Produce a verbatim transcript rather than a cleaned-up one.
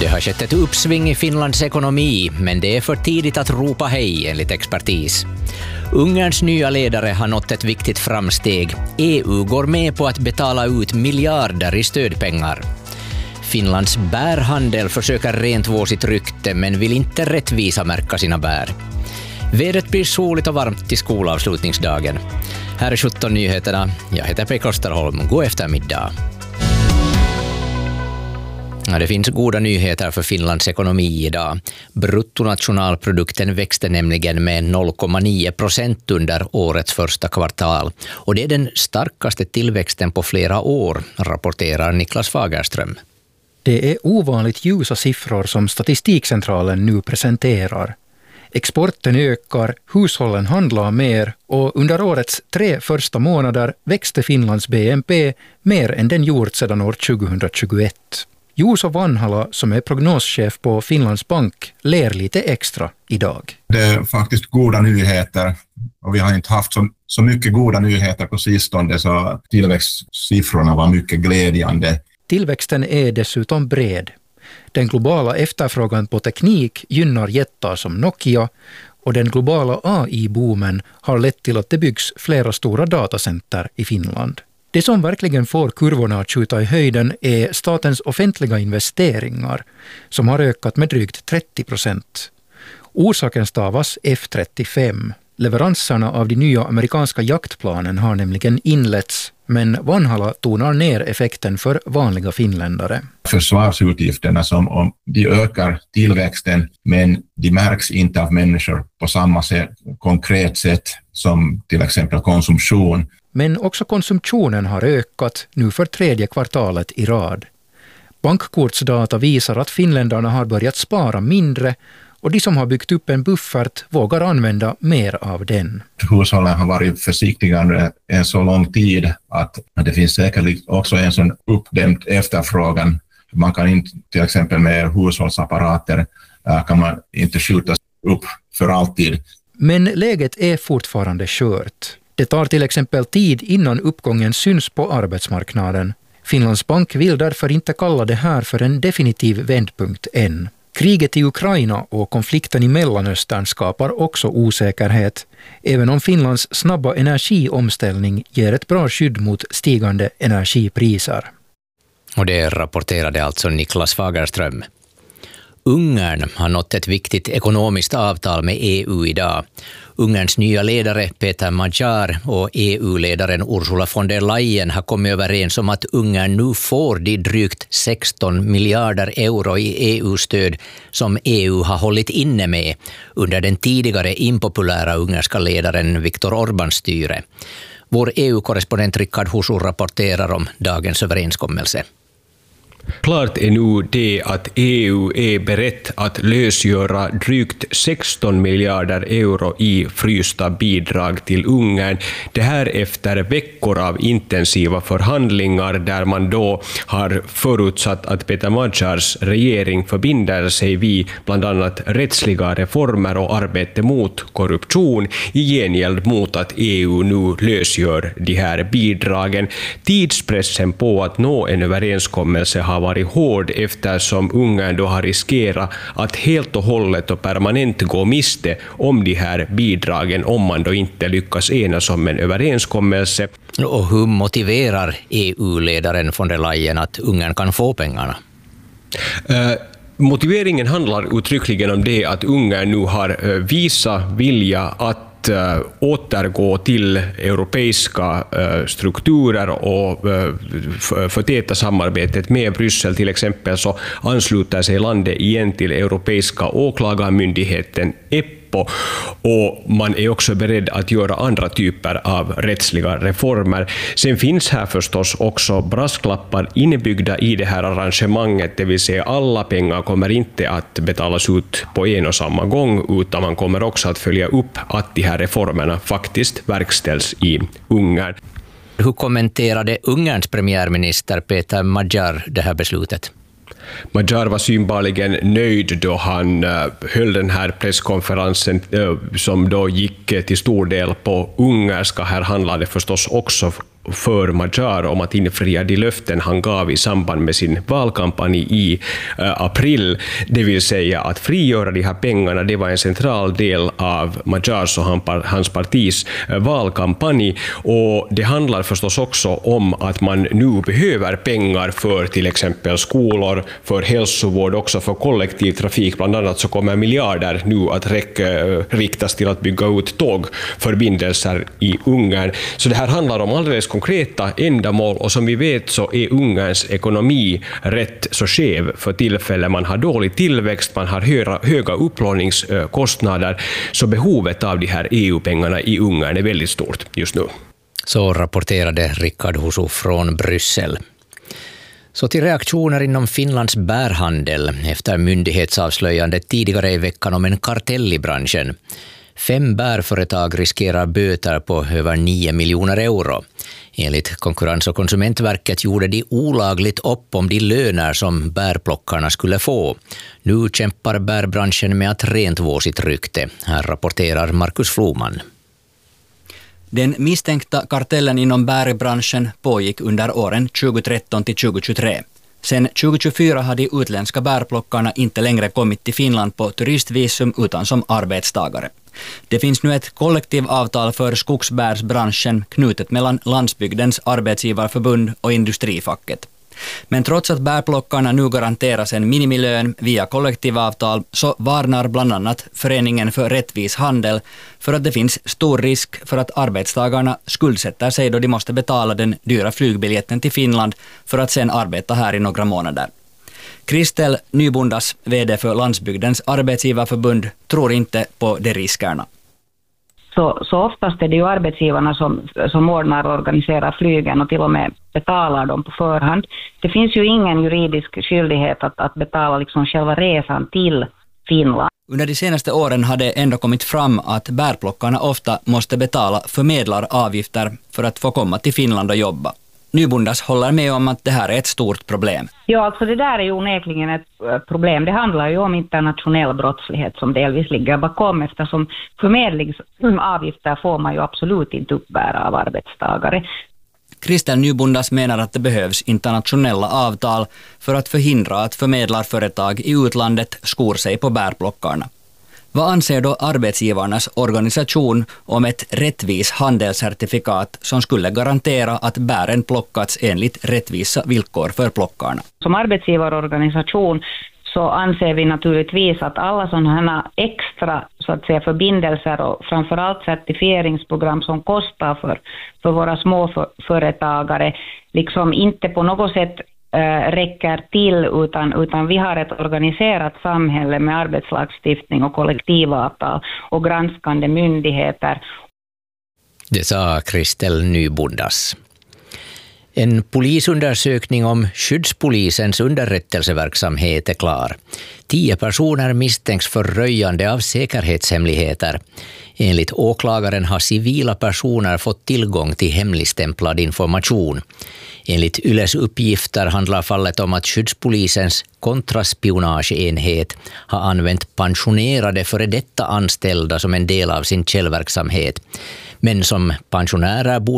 Det har skett ett uppsving i Finlands ekonomi, men det är för tidigt att ropa hej enligt expertis. Ungerns nya ledare har nått ett viktigt framsteg. E U går med på att betala ut miljarder i stödpengar. Finlands bärhandel försöker rentvå sitt rykte men vill inte rättvisa märka sina bär. Vädret blir soligt och varmt till skolavslutningsdagen. Här är sjutton nyheterna. Jag heter Pekka Osterholm. God eftermiddag. Ja, det finns goda nyheter för Finlands ekonomi idag. Bruttonationalprodukten växte nämligen med noll komma nio procent under årets första kvartal. Och det är den starkaste tillväxten på flera år, rapporterar Niklas Fagerström. Det är ovanligt ljusa siffror som Statistikcentralen nu presenterar. Exporten ökar, hushållen handlar mer och under årets tre första månader växte Finlands B N P mer än den gjort sedan år tjugohundratjugoett. Juuso Vanhala, som är prognoschef på Finlands bank, ler lite extra idag. Det är faktiskt goda nyheter och vi har inte haft så, så mycket goda nyheter på sistone, så tillväxtsiffrorna var mycket glädjande. Tillväxten är dessutom bred. Den globala efterfrågan på teknik gynnar jättar som Nokia och den globala A I-boomen har lett till att det byggs flera stora datacenter i Finland. Det som verkligen får kurvorna att skjuta i höjden är statens offentliga investeringar som har ökat med drygt trettio procent. Orsaken stavas F trettiofem. Leveranserna av de nya amerikanska jaktplanen har nämligen inletts, men Vanhala tonar ner effekten för vanliga finländare. Försvarsutgifterna som om de ökar tillväxten, men de märks inte av människor på samma sätt, konkret sätt som till exempel konsumtion. Men också konsumtionen har ökat nu för tredje kvartalet i rad. Bankkortsdata visar att finländarna har börjat spara mindre och de som har byggt upp en buffert vågar använda mer av den. Hushållen har varit försiktigare en så lång tid att det finns säkert också en sån uppdämd efterfrågan. Man kan inte, till exempel med hushållsapparater, kan man inte skjuta upp för alltid. Men läget är fortfarande skört. Det tar till exempel tid innan uppgången syns på arbetsmarknaden. Finlands bank vill därför inte kalla det här för en definitiv vändpunkt än. Kriget i Ukraina och konflikten i Mellanöstern skapar också osäkerhet, även om Finlands snabba energiomställning ger ett bra skydd mot stigande energipriser. Och det rapporterade alltså Niklas Fagerström. Ungern har nått ett viktigt ekonomiskt avtal med E U idag. Ungerns nya ledare Peter Magyar och E U-ledaren Ursula von der Leyen har kommit överens om att Ungern nu får de drygt sexton miljarder euro i E U-stöd som E U har hållit inne med under den tidigare impopulära ungerska ledaren Viktor Orbáns styre. Vår E U-korrespondent Rickard Husu rapporterar om dagens överenskommelse. Klart är nu det att E U är berett att lösgöra drygt sexton miljarder euro i frysta bidrag till Ungern. Det här efter veckor av intensiva förhandlingar där man då har förutsatt att Peter Magyars regering förbinder sig vid bland annat rättsliga reformer och arbete mot korruption i gengäld mot att E U nu lösgör de här bidragen. Tidspressen på att nå en överenskommelse har varit hård eftersom Ungern då har riskerat att helt och hållet och permanent gå miste om de här bidragen om man då inte lyckas enas om en överenskommelse. Och hur motiverar E U-ledaren von der Leyen att Ungern kan få pengarna? Uh, motiveringen handlar uttryckligen om det att Ungern nu har uh, visat vilja att att uh, återgå till europeiska uh, strukturer och uh, förtäta samarbetet med Bryssel. Till exempel så ansluter sig landet igen till Europeiska åklagarmyndigheten E P P O, och man är också beredd att göra andra typer av rättsliga reformer. Sen finns här förstås också brasklappar inbyggda i det här arrangemanget, det vill säga alla pengar kommer inte att betalas ut på en och samma gång, utan man kommer också att följa upp att de här reformerna faktiskt verkställs i Ungern. Hur kommenterade Ungerns premiärminister Peter Magyar det här beslutet? Magyar var synbarligen nöjd då han uh, höll den här presskonferensen uh, som då gick uh, till stor del på ungerska. Här handlade förstås också för Magyar om att infria de löften han gav i samband med sin valkampanj i uh, april. Det vill säga att frigöra de här pengarna, det var en central del av Magyars och han, hans partis uh, valkampanj. Och det handlar förstås också om att man nu behöver pengar för till exempel skolor, för hälsovård, också för kollektivtrafik. Bland annat så kommer miljarder nu att räcka, uh, riktas till att bygga ut tågförbindelser i Ungern. Så det här handlar om alldeles konkreta ändamål, och som vi vet så är Ungerns ekonomi rätt så skev för tillfället. Man har dålig tillväxt, man har höga, höga upplåningskostnader, så behovet av de här E U-pengarna i Ungern är väldigt stort just nu. Så rapporterade Rickard Husu från Bryssel. Så till reaktioner inom Finlands bärhandel efter myndighetsavslöjandet tidigare i veckan om en kartell i branschen. Fem bärföretag riskerar böter på över nio miljoner euro. Enligt Konkurrens- och konsumentverket gjorde de olagligt upp om de löner som bärplockarna skulle få. Nu kämpar bärbranschen med att rentvå sitt rykte. Här rapporterar Markus Floman. Den misstänkta kartellen inom bärbranschen pågick under åren tjugotretton till tjugotjugotre. Sen tjugotjugofyra hade de utländska bärplockarna inte längre kommit till Finland på turistvisum utan som arbetstagare. Det finns nu ett kollektivavtal för skogsbärsbranschen knutet mellan landsbygdens arbetsgivarförbund och industrifacket. Men trots att bärplockarna nu garanteras en minimilön via kollektivavtal så varnar bland annat Föreningen för rättvis handel för att det finns stor risk för att arbetstagarna skuldsätter sig då de måste betala den dyra flygbiljetten till Finland för att sen arbeta här i några månader. Kristel Nybundas, vd för Landsbygdens arbetsgivarförbund, tror inte på de riskerna. Så, så oftast är det ju arbetsgivarna som, som ordnar och organiserar flygen och till och med betalar dem på förhand. Det finns ju ingen juridisk skyldighet att, att betala liksom själva resan till Finland. Under de senaste åren har det ändå kommit fram att bärplockarna ofta måste betala förmedlaravgifter för att få komma till Finland och jobba. Nybundas håller med om att det här är ett stort problem. Ja, alltså det där är ju onekligen ett problem. Det handlar ju om internationell brottslighet som delvis ligger bakom, eftersom förmedlingsavgifter får man ju absolut inte uppbära av arbetstagare. Kristel Nybundas menar att det behövs internationella avtal för att förhindra att förmedlarföretag i utlandet skor sig på bärplockarna. Vad anser då arbetsgivarnas organisation om ett rättvis handelscertifikat som skulle garantera att bären plockats enligt rättvisa villkor för plockarna? Som arbetsgivarorganisation så anser vi naturligtvis att alla sådana här extra så att säga, förbindelser och framförallt certifieringsprogram som kostar för, för våra små för, företagare liksom inte på något sätt räcker till, utan, utan vi har ett organiserat samhälle med arbetslagstiftning och kollektivavtal och granskande myndigheter. Det sa Kristel Nybundas. En polisundersökning om skyddspolisens underrättelseverksamhet är klar. Tio personer misstänks för röjande av säkerhetshemligheter. Enligt åklagaren har civila personer fått tillgång till hemligstämplad information. Enligt Yles uppgifter handlar fallet om att skyddspolisens kontraspionageenhet har använt pensionerade före detta anställda som en del av sin källverksamhet. Men som pensionärer borde